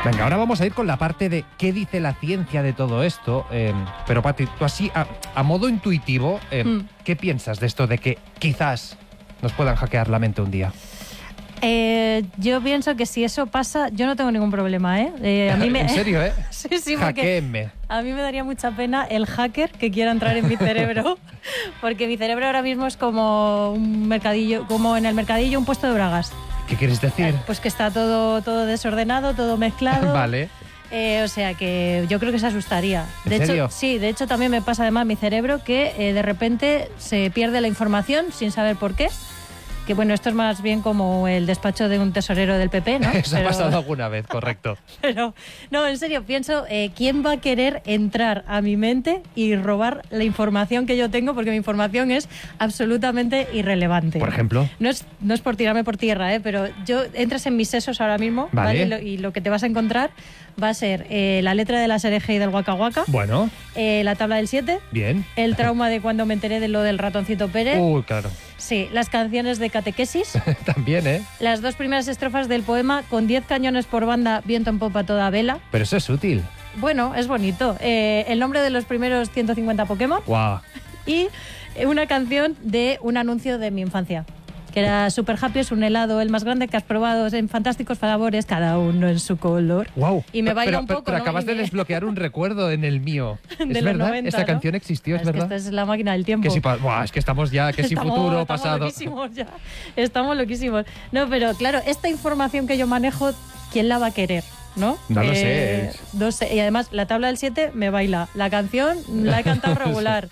Venga, ahora vamos a ir con la parte de qué dice la ciencia de todo esto. Pero, Pati, tú así, a modo intuitivo, ¿qué piensas de esto de que quizás nos puedan hackear la mente un día? Yo pienso que si eso pasa, yo no tengo ningún problema, ¿eh? A mí ¿En serio, eh? Sí, Hackéenme. a mí me daría mucha pena el hacker que quiera entrar en mi cerebro, porque mi cerebro ahora mismo es como un mercadillo, como en el mercadillo un puesto de bragas. ¿Qué quieres decir? Pues que está todo desordenado, todo mezclado. Vale. O sea que yo creo que se asustaría. ¿En serio? Sí, de hecho también me pasa además mi cerebro que de repente se pierde la información sin saber por qué. Que bueno, esto es más bien como el despacho de un tesorero del PP, ¿no? Eso ha pasado alguna vez, correcto. Pero, no, en serio, pienso, ¿quién va a querer entrar a mi mente y robar la información que yo tengo? Porque mi información es absolutamente irrelevante. Por ejemplo. No es por tirarme por tierra, pero entras en mis sesos ahora mismo, Vale. ¿vale? Y lo que te vas a encontrar va a ser la letra de las hereje y del Waka Waka, Bueno, la tabla del 7, bien. el trauma de cuando me enteré de lo del ratoncito Pérez, Uy, claro. sí, las canciones de catequesis, También, ¿eh? las 2 primeras estrofas del poema con 10 cañones por banda, viento en popa toda vela. Pero eso es útil. Bueno, es bonito. El nombre de los primeros 150 Pokémon Guau. y una canción de un anuncio de mi infancia, que era Super Happy, es un helado el más grande que has probado en fantásticos sabores, cada uno en su color. Wow. Y me baila un pero, poco, pero ¿no? acabas Y de me- desbloquear un recuerdo en el mío. De ¿Es los verdad? 90, Esta ¿no? canción existió, ¿es Es que verdad? esta es la máquina del tiempo. Que si Buah, es que estamos ya, que si futuro, Estamos pasado. loquísimos ya. Estamos loquísimos. No, pero claro, esta información que yo manejo, ¿quién la va a querer? ¿No? No lo sé. No sé. Y además, la tabla del 7 me baila. La canción la he cantado regular.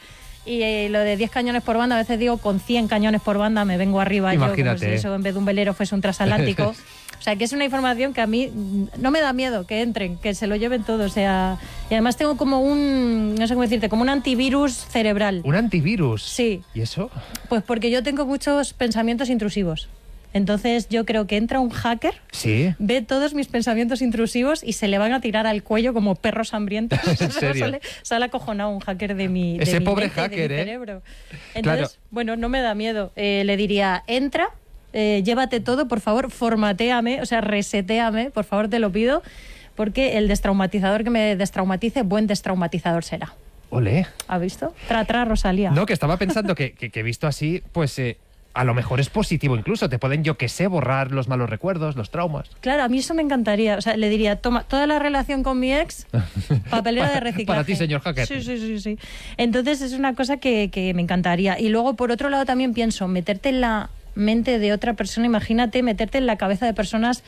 Y lo de 10 cañones por banda, a veces digo con 100 cañones por banda me vengo arriba yo, como Imagínate. si eso en vez de un velero fuese un transatlántico. O sea, que es una información que a mí no me da miedo que entren, que se lo lleven todo. O sea, y además tengo como no sé cómo decirte, como un antivirus cerebral. ¿Un antivirus? Sí. ¿Y eso? Pues porque yo tengo muchos pensamientos intrusivos. Entonces yo creo que entra un hacker, Sí. ve todos mis pensamientos intrusivos y se le van a tirar al cuello como perros hambrientos. ¿En serio? Sale acojonado un hacker de mi Ese de mi pobre mente, de mi hacker, ¿eh? cerebro. Entonces, Claro. bueno, no me da miedo. Le diría, entra, llévate todo, por favor, formatéame, o sea, resetéame, por favor, te lo pido, porque el destraumatizador que me destraumatice, buen destraumatizador será. Olé. ¿Ha visto? Tra, Rosalía. No, que estaba pensando que visto así, pues a lo mejor es positivo incluso. Te pueden, yo qué sé, borrar los malos recuerdos, los traumas. Claro, a mí eso me encantaría. O sea, le diría, toma, toda la relación con mi ex, papelera de reciclaje. Para ti, señor hacker. Sí. Entonces es una cosa que me encantaría. Y luego, por otro lado, también pienso, meterte en la mente de otra persona, imagínate, meterte en la cabeza de personas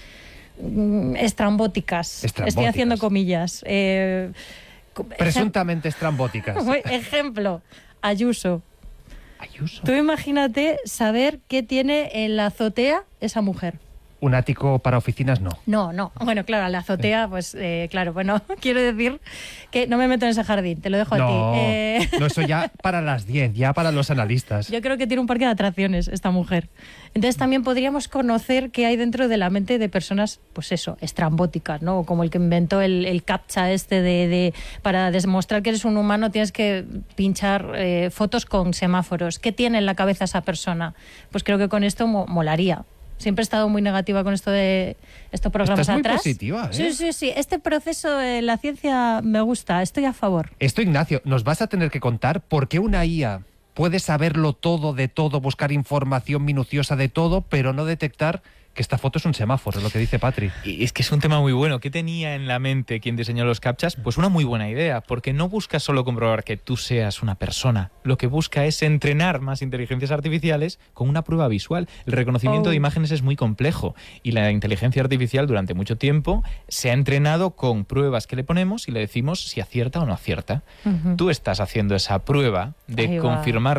estrambóticas. Estoy haciendo comillas. Presuntamente estrambóticas. Ejemplo, Ayuso. Ayuso. Tú imagínate saber qué tiene en la azotea esa mujer. Un ático para oficinas, no. No. Bueno, claro, la azotea, pues claro, bueno, quiero decir que no me meto en ese jardín, te lo dejo a ti. No, eso ya para las 10, ya para los analistas. Yo creo que tiene un parque de atracciones esta mujer. Entonces también podríamos conocer qué hay dentro de la mente de personas, pues eso, estrambóticas, ¿no? Como el que inventó el captcha este para demostrar que eres un humano tienes que pinchar fotos con semáforos. ¿Qué tiene en la cabeza esa persona? Pues creo que con esto molaría. Siempre he estado muy negativa con esto de estos programas Estás muy atrás. positiva, ¿eh? Sí. Este proceso de la ciencia me gusta, estoy a favor. Esto, Ignacio, nos vas a tener que contar por qué una IA puede saberlo todo de todo, buscar información minuciosa de todo, pero no detectar que esta foto es un semáforo, lo que dice Patri. Y es que es un tema muy bueno. ¿Qué tenía en la mente quien diseñó los captchas? Pues una muy buena idea, porque no busca solo comprobar que tú seas una persona. Lo que busca es entrenar más inteligencias artificiales con una prueba visual. El reconocimiento de imágenes es muy complejo y la inteligencia artificial durante mucho tiempo se ha entrenado con pruebas que le ponemos y le decimos si acierta o no acierta. Tú estás haciendo esa prueba de confirmar